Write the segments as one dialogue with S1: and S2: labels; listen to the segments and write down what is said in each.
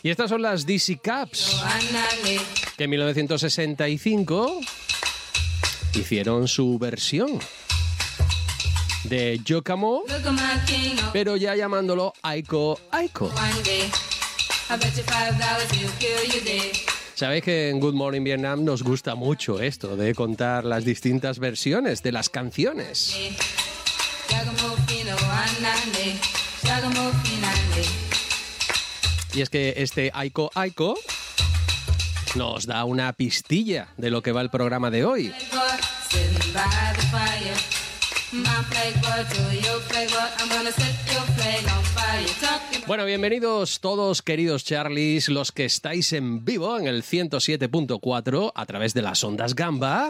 S1: Y estas son las DC Caps, que en 1965 hicieron su versión de Yokamo, pero ya llamándolo Aiko Aiko. Sabéis que en Good Morning Vietnam nos gusta mucho esto de contar las distintas versiones de las canciones. Y es que este Aiko Aiko nos da una pistilla de lo que va el programa de hoy. Bueno, bienvenidos todos, queridos Charlies, los que estáis en vivo en el 107.4 a través de las ondas Gamba,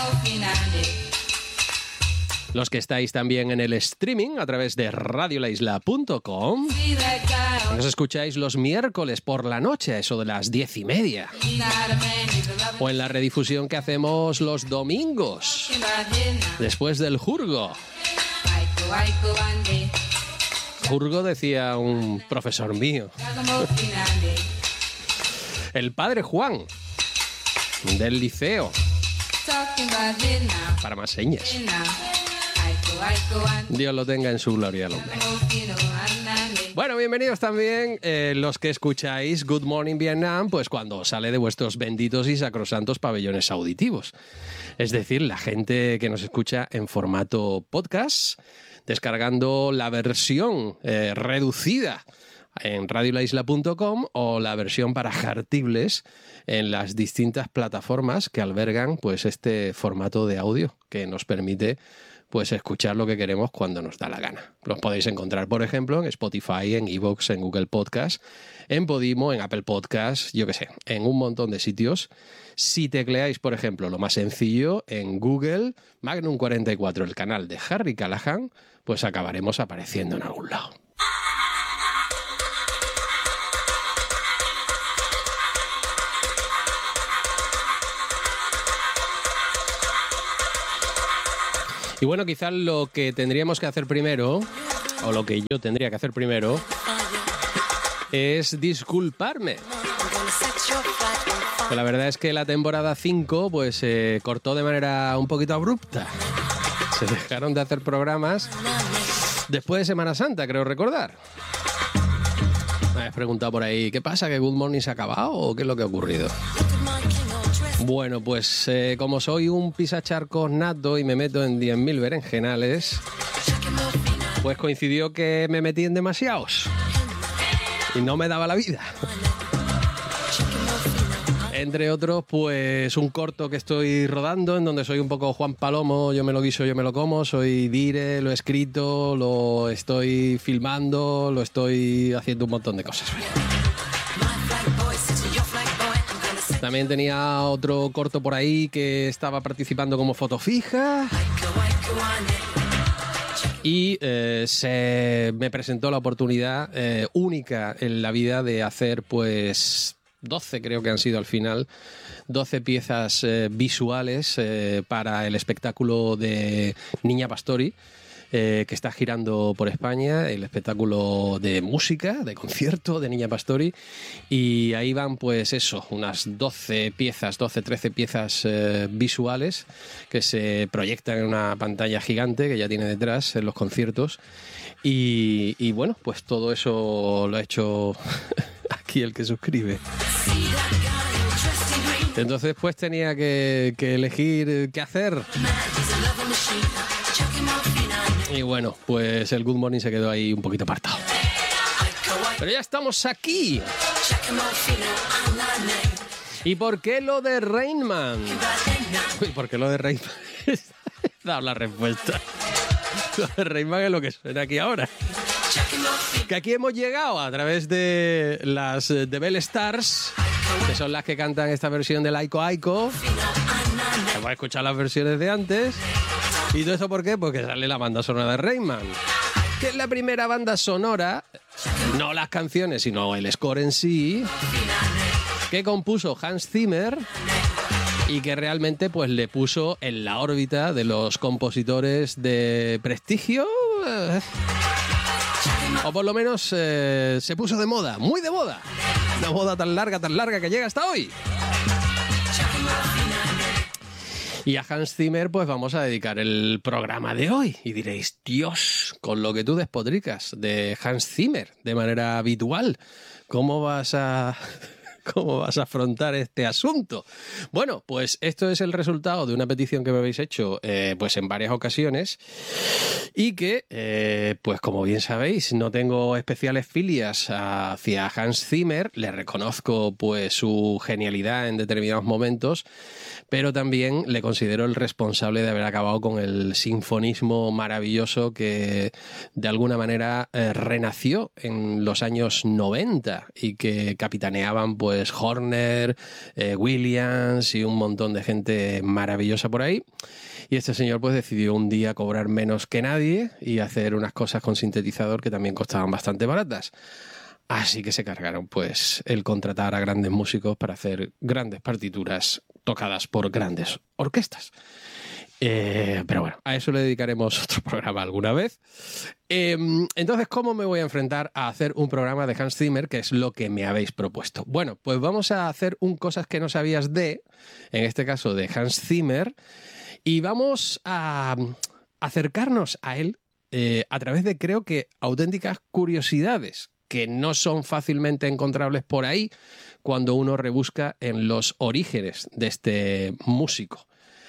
S1: los que estáis también en el streaming a través de radiolaisla.com, nos escucháis los miércoles por la noche, eso de las 10:30, o en la redifusión que hacemos los domingos, después del Jurgo. Jurgo decía un profesor mío. El padre Juan, del liceo. Para más señas. Dios lo tenga en su gloria, el hombre. Bueno, bienvenidos también los que escucháis Good Morning Vietnam, pues cuando sale de vuestros benditos y sacrosantos pabellones auditivos. Es decir, la gente que nos escucha en formato podcast, descargando la versión reducida en radiolaisla.com o la versión para jartibles en las distintas plataformas que albergan pues este formato de audio que nos permite pues escuchar lo que queremos cuando nos da la gana. Los podéis encontrar, por ejemplo, en Spotify, en iVoox, en Google Podcast, en Podimo, en Apple Podcast, yo qué sé, en un montón de sitios. Si tecleáis, por ejemplo, lo más sencillo, en Google, Magnum 44, el canal de Harry Callahan, pues acabaremos apareciendo en algún lado. Y bueno, quizás lo que tendríamos que hacer primero, o lo que yo tendría que hacer primero, es disculparme. Pues la verdad es que la temporada 5 pues se cortó de manera un poquito abrupta. Se dejaron de hacer programas después de Semana Santa, creo recordar. Me habéis preguntado por ahí, ¿qué pasa? ¿Que Good Morning se ha acabado o qué es lo que ha ocurrido? Bueno, pues como soy un pisacharcos nato y me meto en 10.000 berenjenales, pues coincidió que me metí en demasiados y no me daba la vida. Entre otros, pues un corto que estoy rodando, en donde soy un poco Juan Palomo, yo me lo guiso, yo me lo como, soy dire, lo he escrito, lo estoy filmando, lo estoy haciendo un montón de cosas. También tenía otro corto por ahí que estaba participando como foto fija. Y se me presentó la oportunidad única en la vida de hacer pues 12, creo que han sido al final, 12 piezas visuales para el espectáculo de Niña Pastori, que está girando por España, el espectáculo de música, de concierto de Niña Pastori, y ahí van pues eso, unas 12 piezas, 13 piezas visuales que se proyectan en una pantalla gigante que ya tiene detrás en los conciertos, y bueno, pues todo eso lo ha hecho aquí el que suscribe. Entonces pues tenía que elegir qué hacer. Y bueno, pues el Good Morning se quedó ahí un poquito apartado. Pero ya estamos aquí. ¿Y por qué lo de Rain Man? Uy, ¿por qué lo de Rain Man? He dado la respuesta. Lo de Rain Man es lo que suena aquí ahora. Que aquí hemos llegado a través de las The Bell Stars, que son las que cantan esta versión del Aiko Aiko. Hemos escuchado las versiones de antes. ¿Y todo eso por qué? Porque sale la banda sonora de Rain Man, que es la primera banda sonora, no las canciones, sino el score en sí, que compuso Hans Zimmer y que realmente pues le puso en la órbita de los compositores de prestigio, o por lo menos se puso de moda, muy de moda. Una boda tan larga que llega hasta hoy. Y a Hans Zimmer pues vamos a dedicar el programa de hoy. Y diréis, Dios, con lo que tú despotricas de Hans Zimmer de manera habitual, ¿cómo vas a afrontar este asunto? Bueno, pues esto es el resultado de una petición que me habéis hecho pues en varias ocasiones y que, pues como bien sabéis, no tengo especiales filias hacia Hans Zimmer. Le reconozco pues su genialidad en determinados momentos, pero también le considero el responsable de haber acabado con el sinfonismo maravilloso que de alguna manera renació en los años 90 y que capitaneaban pues Horner, Williams y un montón de gente maravillosa por ahí. Y este señor pues decidió un día cobrar menos que nadie y hacer unas cosas con sintetizador que también costaban bastante baratas. Así que se cargaron pues el contratar a grandes músicos para hacer grandes partituras tocadas por grandes orquestas. Pero bueno, a eso le dedicaremos otro programa alguna vez. Entonces, ¿cómo me voy a enfrentar a hacer un programa de Hans Zimmer, que es lo que me habéis propuesto? Bueno, pues vamos a hacer un cosas que no sabías en este caso de Hans Zimmer, y vamos a acercarnos a él a través de, creo que, auténticas curiosidades que no son fácilmente encontrables por ahí cuando uno rebusca en los orígenes de este músico.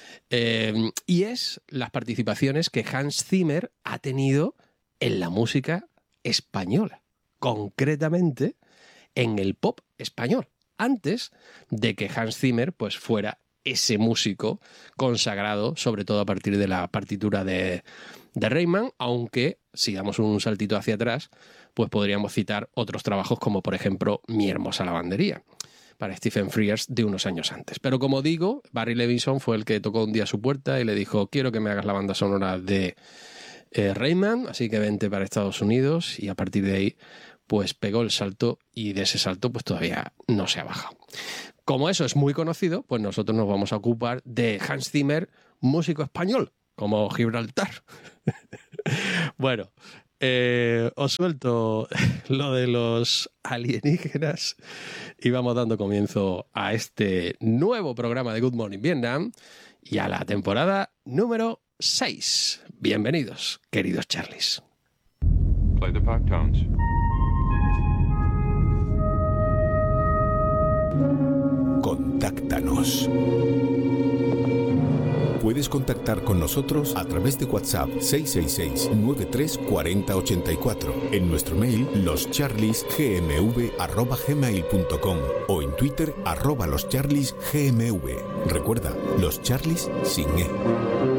S1: Y es las participaciones que Hans Zimmer ha tenido en la música española, concretamente en el pop español, antes de que Hans Zimmer pues fuera ese músico consagrado, sobre todo a partir de la partitura de Reimann, aunque si damos un saltito hacia atrás, pues podríamos citar otros trabajos como por ejemplo Mi hermosa lavandería, para Stephen Frears de unos años antes. Pero como digo, Barry Levinson fue el que tocó un día a su puerta y le dijo, quiero que me hagas la banda sonora de Reimann, así que vente para Estados Unidos, y a partir de ahí pues pegó el salto, y de ese salto pues todavía no se ha bajado. Como eso es muy conocido, pues nosotros nos vamos a ocupar de Hans Zimmer, músico español, como Gibraltar. Bueno, os suelto lo de los alienígenas y vamos dando comienzo a este nuevo programa de Good Morning Vietnam y a la temporada número 6. Bienvenidos, queridos Charlies.
S2: Play the five tones.
S3: Contáctanos. Puedes contactar con nosotros a través de WhatsApp 666-934084, en nuestro mail loscharliesgmv@gmail.com o en Twitter @loscharliesgmv. Recuerda, Los Charlies sin E.